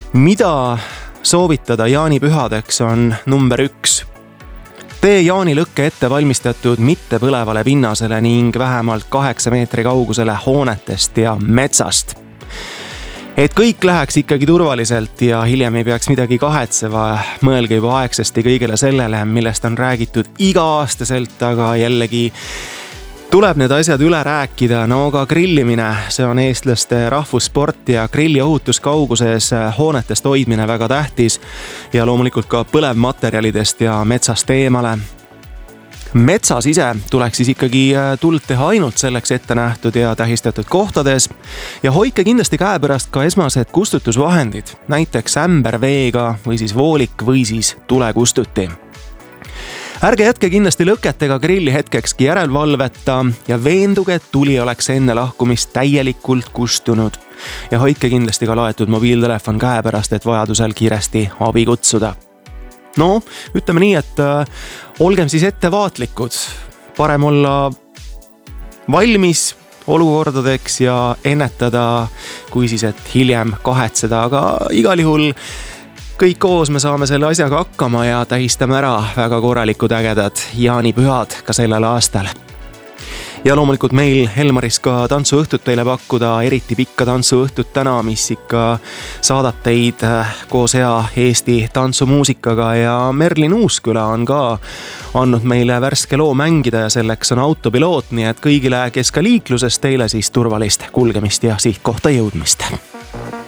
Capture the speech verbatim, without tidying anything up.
Mida soovitada jaanipühadeks on number üks. Tee jaanilõkke ette valmistatud mitte põlevale pinnasele ning vähemalt kaheksa meetri kaugusele hoonetest ja metsast. Et kõik läheks ikkagi turvaliselt ja hiljem ei peaks midagi kahetseva, mõelge juba aegsasti kõigele sellele, millest on räägitud iga-aastaselt, aga jällegi tuleb need asjad üle rääkida. No ka grillimine, see on eestlaste rahvussport ja grilli ohutuskauguses hoonetest hoidmine väga tähtis ja loomulikult ka põlevmaterjalidest ja metsast eemale. Metsas ise tuleks siis ikkagi tuld teha ainult selleks ette nähtud ja tähistatud kohtades ja hoidke kindlasti käepärast ka esmased kustutusvahendid, näiteks ämber veega või siis voolik või siis tulekustuti. Ärge jätke kindlasti lõketega grilli hetkekski järelvalveta ja veenduge, et tuli oleks enne lahkumist täielikult kustunud. Ja hoidke kindlasti ka laetud mobiiltelefon käepärast, et vajadusel kiiresti abi kutsuda. No, ütleme nii, et äh, olgem siis ettevaatlikud. Parem olla valmis olukordadeks ja ennetada, kui siis, et hiljem kahetseda, aga igal juhul kõik koos me saame selle asjaga hakkama ja tähistame ära väga korralikud ägedad jaanipühad ka sellel aastal. Ja loomulikult meil Helmaris ka tantsuõhtut teile pakkuda, eriti pikka tantsuõhtut täna, mis ikka saadab teid koos hea Eesti tantsumuusikaga ja Merlin Uusküla on ka andnud meile värske loo mängida ja selleks on autopiloot, nii et kõigile, kes ka liikluses teile siis turvalist kulgemist ja sihtkohta jõudmist.